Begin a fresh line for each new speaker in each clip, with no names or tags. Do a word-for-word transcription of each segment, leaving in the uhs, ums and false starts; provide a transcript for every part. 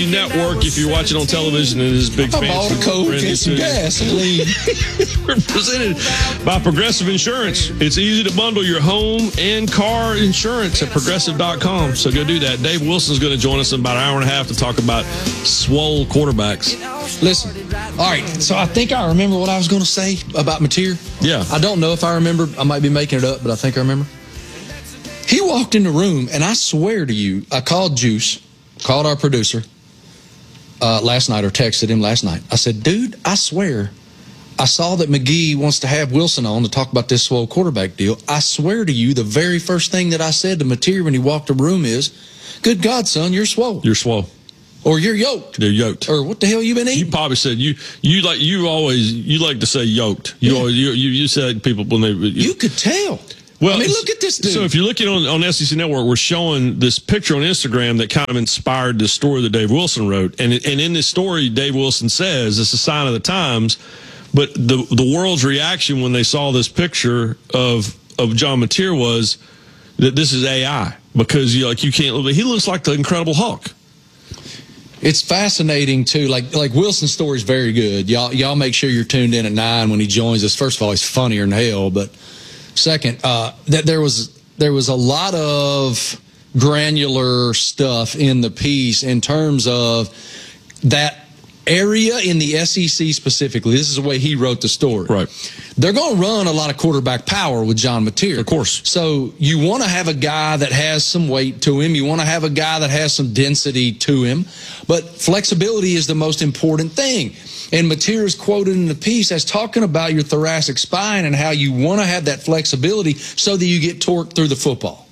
Network, if you're watching on television, and is big fans.
I bought a Coke and some gasoline.
We're presented by Progressive Insurance. It's easy to bundle your home and car insurance at progressive dot com. So go do that. Dave Wilson's going to join us in about an hour and a half to talk about swole quarterbacks.
Listen, all right, so I think I remember what I was going to say about Mateer.
Yeah.
I don't know if I remember. I might be making it up, but I think I remember. He walked in the room, and I swear to you, I called Juice, called our producer, Uh, last night, or texted him last night. I said, dude, I swear, I saw that McGee wants to have Wilson on to talk about this swole quarterback deal. I swear to you, the very first thing that I said to Mateer when he walked the room is, good God, son, you're swole.
You're swole.
Or you're yoked.
They're yoked.
Or what the hell you been eating?
You probably said, you you like you always, you like to say yoked. You
Yeah.
always, you, you, you said people when they... You,
you could tell.
Well,
I mean, look at this dude.
So if you're looking on, on S E C Network, we're showing this picture on Instagram that kind of inspired this story that Dave Wilson wrote. And and in this story, Dave Wilson says it's a sign of the times. But the the world's reaction when they saw this picture of of John Mateer was that this is A I, because you like you can't. He looks like the Incredible Hulk.
It's fascinating too. Like like Wilson's story is very good. Y'all y'all make sure you're tuned in at nine when he joins us. First of all, he's funnier than hell, but. Second, uh, that there was there was a lot of granular stuff in the piece in terms of that area in the S E C specifically. This is the way he wrote the story.
Right.
They're going to run a lot of quarterback power with John Mateer.
Of course.
So you want to have a guy that has some weight to him. You want to have a guy that has some density to him. But flexibility is the most important thing. And Mateer is quoted in the piece as talking about your thoracic spine and how you want to have that flexibility so that you get torqued through the football.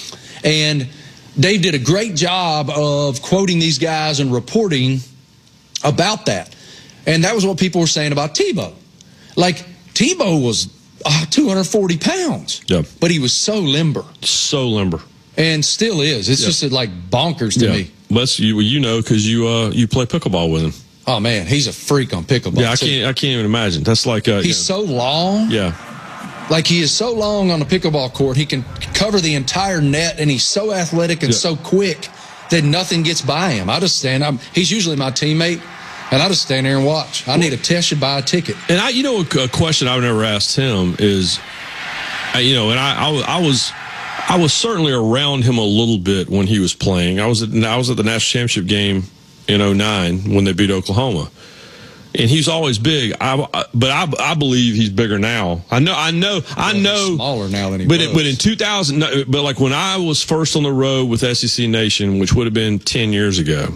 And Dave did a great job of quoting these guys and reporting about that. And that was what people were saying about Tebow. Like, Tebow was uh, two hundred forty pounds,
yeah.
but he was so limber.
So limber.
And still is. It's yeah. just like bonkers to
yeah.
me.
But you, you know, because you, uh, you play pickleball with him.
Oh, man, he's a freak on pickleball.
Yeah, I can't I can't even imagine. That's like... Uh,
he's
you know,
so long.
Yeah.
Like, he is so long on the pickleball court, he can cover the entire net, and he's so athletic and yeah. so quick that nothing gets by him. I just stand... I'm, he's usually my teammate, and I just stand there and watch. I need a test, should buy a ticket.
And, I, you know, a, a question I've never asked him is, you know, and I, I, I was... I was certainly around him a little bit when he was playing. I was at, I was at the national championship game in oh nine when they beat Oklahoma, and he's always big. I, but I, I believe he's bigger now. I know, I know, I
well,
know.
He's smaller now than he
but
was.
It, but in two thousand, but like when I was first on the road with S E C Nation, which would have been ten years ago,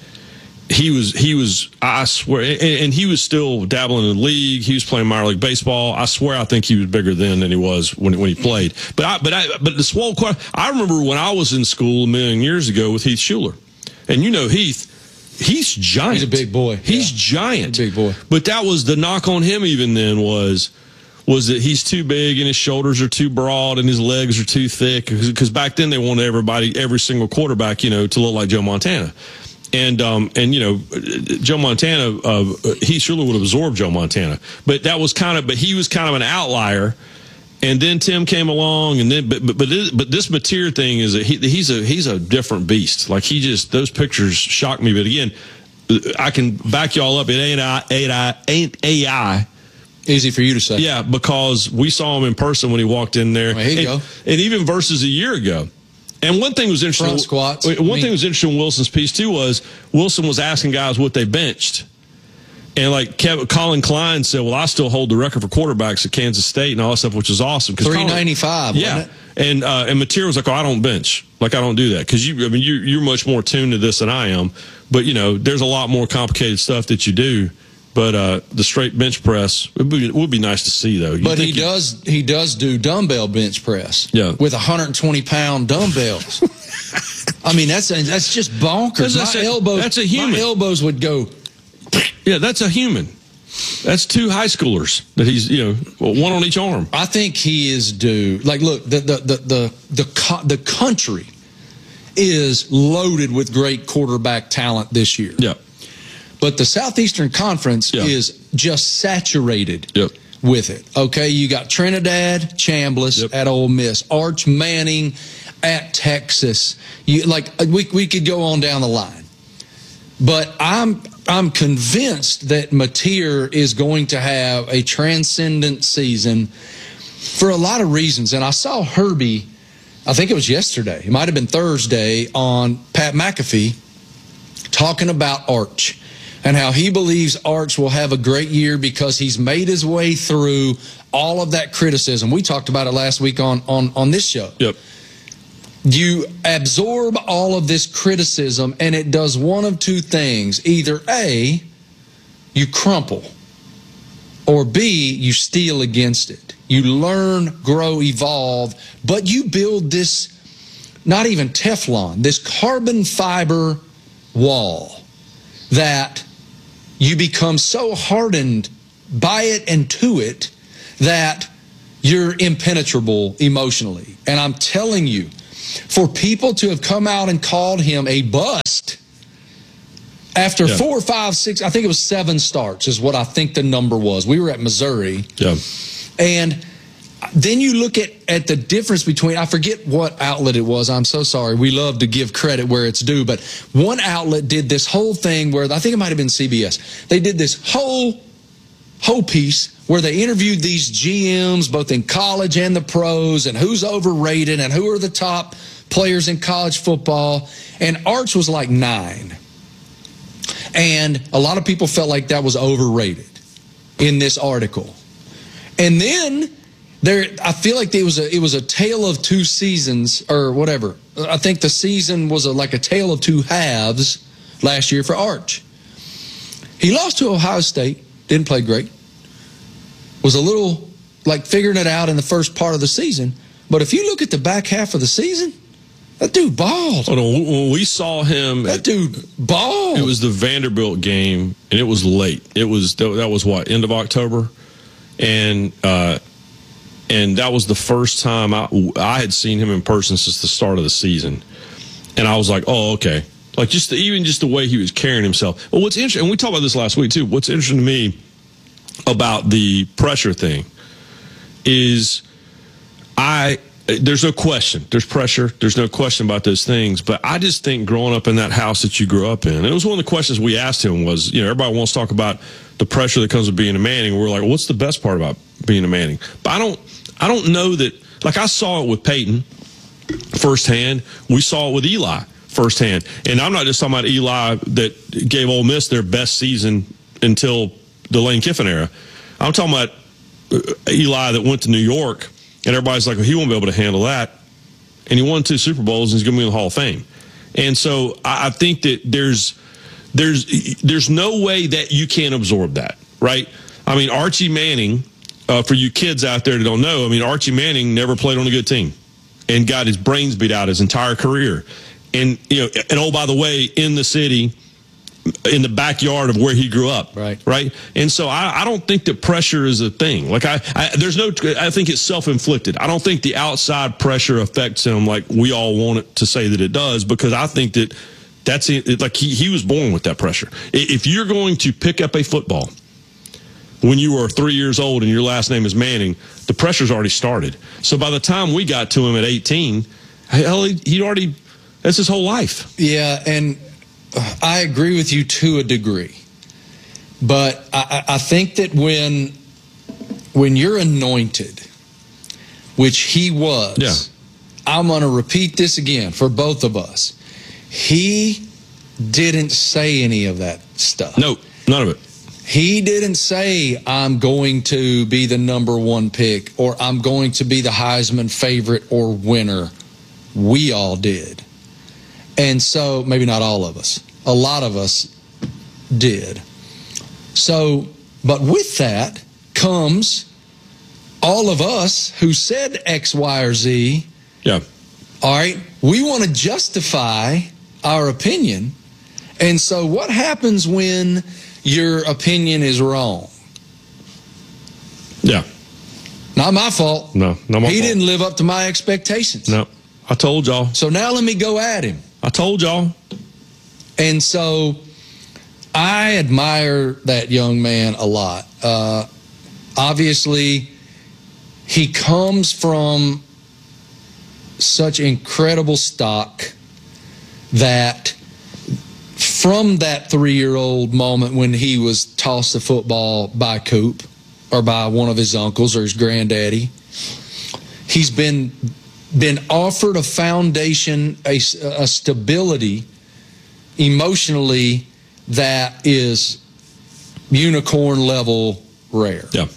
he was he was. I swear, and, and he was still dabbling in the league. He was playing minor league baseball. I swear, I think he was bigger then than he was when when he played. But I, but I, but the swole. I remember when I was in school a million years ago with Heath Schuler, and you know Heath. He's giant.
He's a big boy.
He's
yeah.
giant.
A big boy.
But that was the knock on him even then was was that he's too big and his shoulders are too broad and his legs are too thick. Because back then they wanted everybody, every single quarterback, you know, to look like Joe Montana. And, um, and you know, Joe Montana, uh, he surely would have absorbed Joe Montana. But that was kind of, but he was kind of an outlier. And then Tim came along, and then but but but this, but this Mateer thing is a, he, he's a he's a different beast. Like he just those pictures shock me. But again, I can back y'all up. It ain't I ain't I ain't A I.
Easy for you to say.
Yeah, because we saw him in person when he walked in there.
Well, here you
and,
go.
And even versus a year ago. And one thing was interesting.
Front squats.
One
I mean,
thing was interesting in Wilson's piece too was Wilson was asking guys what they benched. And like Kevin, Colin Klein said, well, I still hold the record for quarterbacks at Kansas State and all that stuff, which is awesome.
three ninety-five,
yeah.
wasn't it?
And uh, and Mateer was like, oh, I don't bench. Like, I don't do that. Because you, I mean, you, you're much more tuned to this than I am. But, you know, there's a lot more complicated stuff that you do. But uh, the straight bench press it would, be, it would be nice to see, though. You
but he
he,
does he does do dumbbell bench press
yeah.
with one hundred twenty pound dumbbells. I mean, that's a, that's just bonkers.
That's,
my
a,
elbows,
that's a human.
My elbows would go.
Yeah, that's a human. That's two high schoolers that he's, you know, one on each arm.
I think he is due. Like, look, the the the the the, the country is loaded with great quarterback talent this year.
Yeah.
But the Southeastern Conference
yeah.
is just saturated
yep.
with it. Okay, you got Trinidad Chambliss
yep.
at Ole Miss, Arch Manning at Texas. You like we we could go on down the line. But I'm I'm convinced that Mateer is going to have a transcendent season for a lot of reasons. And I saw Herbie, I think it was yesterday, it might have been Thursday, on Pat McAfee talking about Arch and how he believes Arch will have a great year because he's made his way through all of that criticism. We talked about it last week on, on, on this show.
Yep.
You absorb all of this criticism, and it does one of two things. Either A, you crumple, or B, you steal against it. You learn, grow, evolve, but you build this, not even Teflon, this carbon fiber wall that you become so hardened by it and to it that you're impenetrable emotionally. And I'm telling you, for people to have come out and called him a bust after yeah. four, five, six, I think it was seven starts is what I think the number was. We were at Missouri.
Yeah.
And then you look at, at the difference between, I forget what outlet it was. I'm so sorry. We love to give credit where it's due. But one outlet did this whole thing where, I think it might have been C B S. They did this whole, whole piece where they interviewed these G Ms, both in college and the pros, and who's overrated and who are the top players in college football. And Arch was like nine. And a lot of people felt like that was overrated in this article. And then there, I feel like there was a, it was a tale of two seasons or whatever. I think the season was a, like a tale of two halves last year for Arch. He lost to Ohio State, didn't play great. Was a little like figuring it out in the first part of the season. But if you look at the back half of the season, that dude balled.
Hold on, when we saw him,
that
at,
dude balled.
It was the Vanderbilt game, and it was late. It was that was what, end of October, and uh, and that was the first time I I had seen him in person since the start of the season, and I was like, oh, okay, like just the, even just the way he was carrying himself. Well, what's interesting, and we talked about this last week too. What's interesting to me about the pressure thing is I there's no question there's pressure, there's no question about those things, but I just think growing up in that house that you grew up in, and it was one of the questions we asked him was, you know, everybody wants to talk about the pressure that comes with being a Manning. We're like, well, what's the best part about being a Manning? But I don't I don't know that, like I saw it with Peyton firsthand, we saw it with Eli firsthand, and I'm not just talking about Eli that gave Ole Miss their best season until the Lane Kiffin era. I'm talking about Eli that went to New York, and everybody's like, well, he won't be able to handle that. And he won two Super Bowls, and he's going to be in the Hall of Fame. And so I think that there's there's there's no way that you can't absorb that, right? I mean, Archie Manning, uh, for you kids out there that don't know, I mean, Archie Manning never played on a good team and got his brains beat out his entire career. And, you know, and oh, by the way, in the city, in the backyard of where he grew up.
Right.
Right. And so I, I don't think that pressure is a thing. Like I, I, there's no, I think it's self-inflicted. I don't think the outside pressure affects him like we all want it to say that it does, because I think that that's it, like he, he was born with that pressure. If you're going to pick up a football when you were three years old and your last name is Manning, the pressure's already started. So by the time we got to him at eighteen, hell, he, he'd already, that's his whole life.
Yeah. And I agree with you to a degree, but I, I think that when when you're anointed, which he was,
yeah.
I'm going to repeat this again for both of us. He didn't say any of that stuff.
No, none of it.
He didn't say, I'm going to be the number one pick or I'm going to be the Heisman favorite or winner. We all did. And so, maybe not all of us, a lot of us did. So, but with that comes all of us who said X, Y, or Z.
Yeah.
All right. We want to justify our opinion. And so what happens when your opinion is wrong?
Yeah.
Not my fault.
No, not my
he
fault.
didn't live up to my expectations.
No, I told y'all.
So now let me go at him.
I told y'all.
And so I admire that young man a lot. Uh, obviously, he comes from such incredible stock that from that three-year-old moment when he was tossed the football by Coop or by one of his uncles or his granddaddy, he's been been offered a foundation, a, a stability emotionally that is unicorn level rare.
Yeah.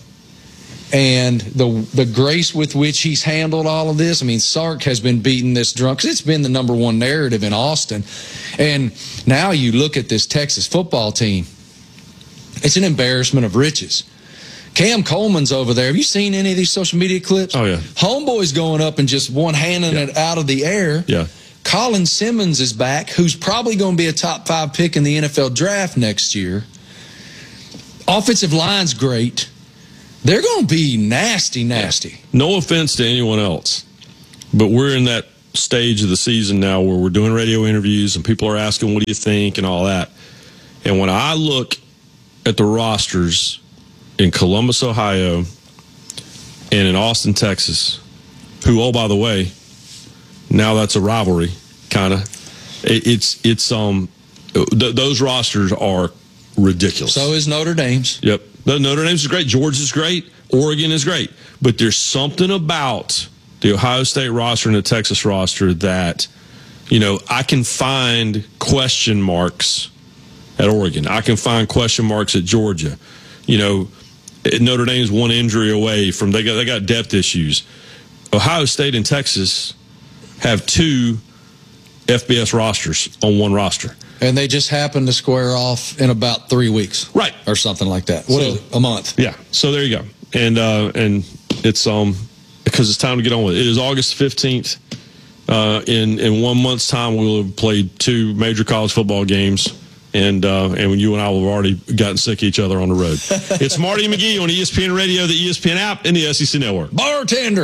And the the grace with which he's handled all of this, I mean, Sark has been beating this drum because it's been the number one narrative in Austin. And now you look at this Texas football team, it's an embarrassment of riches. Cam Coleman's over there. Have you seen any of these social media clips?
Oh, yeah.
Homeboy's going up and just one-handing
yeah.
it out of the air.
Yeah.
Colin Simmons is back, who's probably going to be a top five pick in the N F L draft next year. Offensive line's great. They're going to be nasty, nasty.
No offense to anyone else, but we're in that stage of the season now where we're doing radio interviews and people are asking, what do you think, and all that. And when I look at the rosters in Columbus, Ohio, and in Austin, Texas, who, oh, by the way, now that's a rivalry, kind of. It, it's, it's, um, th- those rosters are ridiculous.
So is Notre Dame's.
Yep. Notre Dame's is great. Georgia's is great. Oregon is great. But there's something about the Ohio State roster and the Texas roster that, you know, I can find question marks at Oregon. I can find question marks at Georgia. You know, Notre Dame's one injury away from they got they got depth issues. Ohio State and Texas have two F B S rosters on one roster.
And they just happen to square off in about three weeks.
Right.
Or something like that. What
so,
is it? A month.
Yeah. So there you go. And uh, and it's um because it's time to get on with it. It is August fifteenth. Uh, in, in one month's time, we'll have played two major college football games. And uh, and you and I will have already gotten sick of each other on the road. It's Marty McGee on E S P N Radio, the E S P N app, and the S E C Network.
Bartender.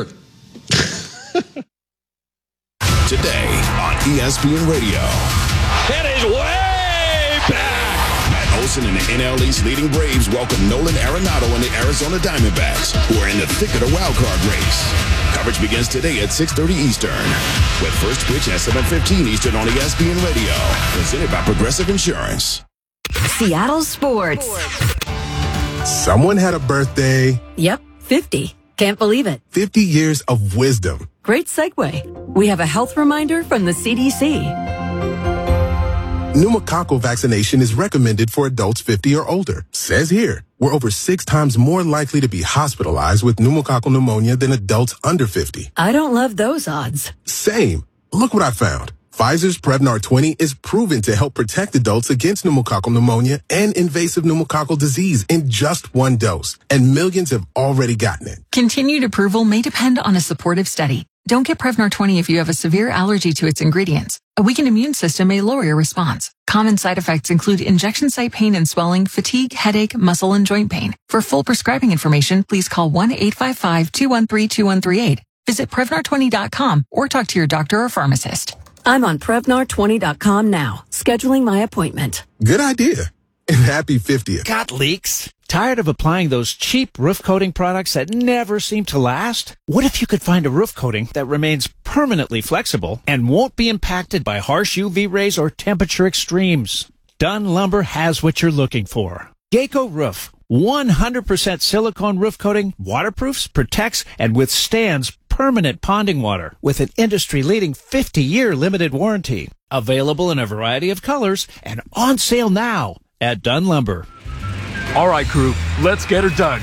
Today on E S P N Radio.
It is way back.
Matt Olson and the N L East leading Braves welcome Nolan Arenado and the Arizona Diamondbacks, who are in the thick of the wild card race. Coverage begins today at six thirty Eastern, with first pitch at seven fifteen Eastern on E S P N Radio. Presented by Progressive Insurance.
Seattle Sports.
Someone had a birthday.
Yep, fifty. Can't believe it.
fifty years of wisdom.
Great segue. We have a health reminder from the C D C.
Pneumococcal vaccination is recommended for adults fifty or older. Says here, we're over six times more likely to be hospitalized with pneumococcal pneumonia than adults under fifty.
I don't love those odds.
Same. Look what I found. Pfizer's Prevnar twenty is proven to help protect adults against pneumococcal pneumonia and invasive pneumococcal disease in just one dose. And millions have already gotten it.
Continued approval may depend on a supportive study. Don't get Prevnar twenty if you have a severe allergy to its ingredients. A weakened immune system may lower your response. Common side effects include injection site pain and swelling, fatigue, headache, muscle, and joint pain. For full prescribing information, please call one eight five five, two one three, two one three eight. Visit Prevnar twenty dot com or talk to your doctor or pharmacist.
I'm on Prevnar twenty dot com now, scheduling my appointment.
Good idea. And happy fiftieth.
Got leaks? Tired of applying those cheap roof coating products that never seem to last? What if you could find a roof coating that remains permanently flexible and won't be impacted by harsh U V rays or temperature extremes? Dunn Lumber has what you're looking for. Geico Roof. one hundred percent silicone roof coating, waterproofs, protects, and withstands permanent ponding water with an industry-leading fifty-year limited warranty. Available in a variety of colors and on sale now at Dunn Lumber.
All right, crew, let's get her done.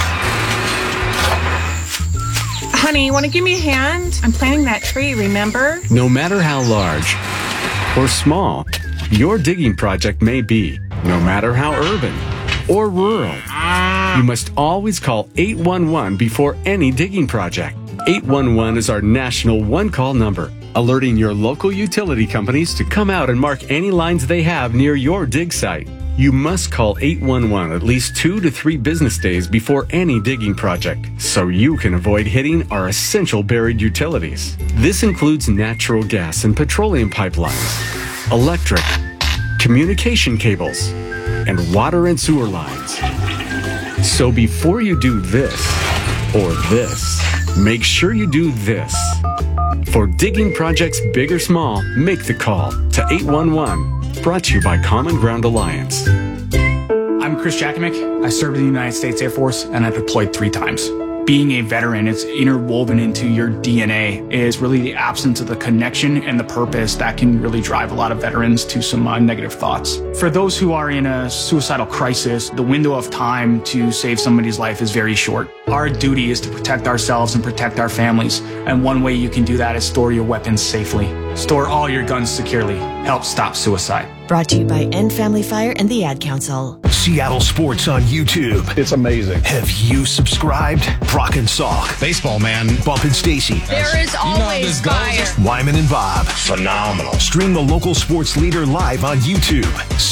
Honey, you want to give me a hand? I'm planting that tree, remember?
No matter how large or small your digging project may be, no matter how urban or rural, you must always call eight one one before any digging project. eight one one is our national one-call number, alerting your local utility companies to come out and mark any lines they have near your dig site. You must call eight one one at least two to three business days before any digging project, so you can avoid hitting our essential buried utilities. This includes natural gas and petroleum pipelines, electric, communication cables, and water and sewer lines. So before you do this or this, make sure you do this. For digging projects big or small, make the call to eight one one. brought to you by Common Ground Alliance.
I'm Chris Jakovic. I served in the United States Air Force, and I deployed three times. Being a veteran, it's interwoven into your D N A, is really the absence of the connection and the purpose that can really drive a lot of veterans to some uh, negative thoughts. For those who are in a suicidal crisis, the window of time to save somebody's life is very short. Our duty is to protect ourselves and protect our families, and one way you can do that is store your weapons safely. Store all your guns securely. Help stop suicide.
Brought to you by End Family Fire and the Ad Council.
Seattle Sports on YouTube.
It's amazing.
Have you subscribed? Brock and Salk.
Baseball, man.
Bump and Stacy.
There is always fire.
Wyman and Bob.
Phenomenal.
Stream the local sports leader live on YouTube.